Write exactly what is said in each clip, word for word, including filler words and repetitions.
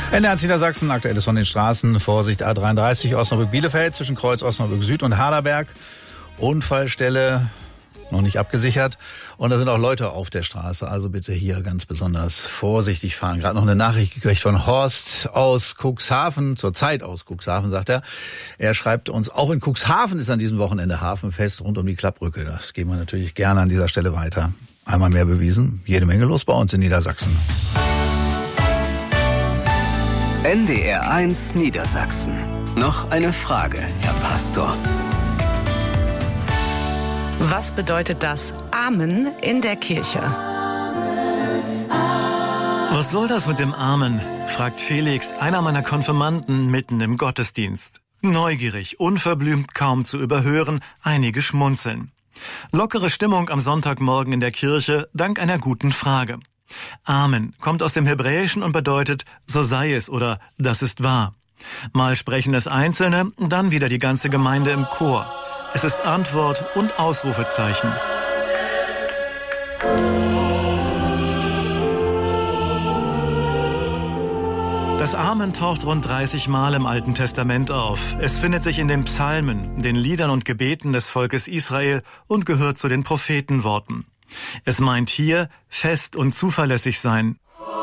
N D R Niedersachsen, aktuelles von den Straßen. Vorsicht A dreiunddreißig Osnabrück-Bielefeld zwischen Kreuz Osnabrück Süd und Haderberg. Unfallstelle noch nicht abgesichert. Und da sind auch Leute auf der Straße. Also bitte hier ganz besonders vorsichtig fahren. Gerade noch eine Nachricht gekriegt von Horst aus Cuxhaven. Zurzeit aus Cuxhaven, sagt er. Er schreibt uns, auch in Cuxhaven ist an diesem Wochenende Hafenfest rund um die Klappbrücke. Das geben wir natürlich gerne an dieser Stelle weiter. Einmal mehr bewiesen. Jede Menge los bei uns in Niedersachsen. N D R eins Niedersachsen. Noch eine Frage, Herr Pastor. Was bedeutet das Amen in der Kirche? Was soll das mit dem Amen? Fragt Felix, einer meiner Konfirmanden, mitten im Gottesdienst. Neugierig, unverblümt, kaum zu überhören, einige schmunzeln. Lockere Stimmung am Sonntagmorgen in der Kirche, dank einer guten Frage. Amen kommt aus dem Hebräischen und bedeutet, so sei es oder das ist wahr. Mal sprechen es Einzelne, dann wieder die ganze Gemeinde im Chor. Es ist Antwort und Ausrufezeichen. Das Amen taucht rund dreißig Mal im Alten Testament auf. Es findet sich in den Psalmen, den Liedern und Gebeten des Volkes Israel und gehört zu den Prophetenworten. Es meint hier fest und zuverlässig sein.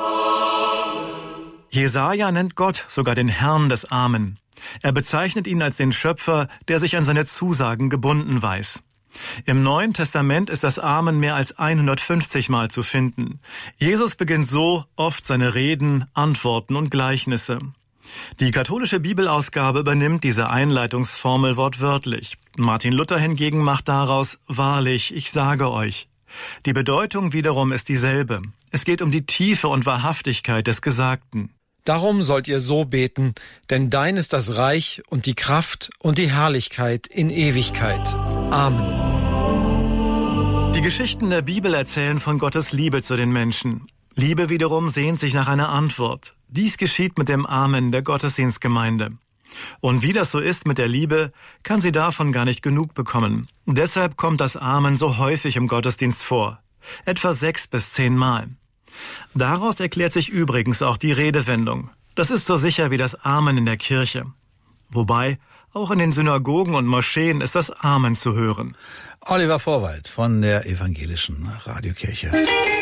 Jesaja nennt Gott sogar den Herrn des Amen. Er bezeichnet ihn als den Schöpfer, der sich an seine Zusagen gebunden weiß. Im Neuen Testament ist das Amen mehr als hundertfünfzig Mal zu finden. Jesus beginnt so oft seine Reden, Antworten und Gleichnisse. Die katholische Bibelausgabe übernimmt diese Einleitungsformel wortwörtlich. Martin Luther hingegen macht daraus, wahrlich, ich sage euch. Die Bedeutung wiederum ist dieselbe. Es geht um die Tiefe und Wahrhaftigkeit des Gesagten. Darum sollt ihr so beten, denn dein ist das Reich und die Kraft und die Herrlichkeit in Ewigkeit. Amen. Die Geschichten der Bibel erzählen von Gottes Liebe zu den Menschen. Liebe wiederum sehnt sich nach einer Antwort. Dies geschieht mit dem Amen der Gottesdienstgemeinde. Und wie das so ist mit der Liebe, kann sie davon gar nicht genug bekommen. Deshalb kommt das Amen so häufig im Gottesdienst vor. Etwa sechs bis zehn Mal. Daraus erklärt sich übrigens auch die Redewendung. Das ist so sicher wie das Amen in der Kirche. Wobei, auch in den Synagogen und Moscheen ist das Amen zu hören. Oliver Vorwald von der Evangelischen Radiokirche.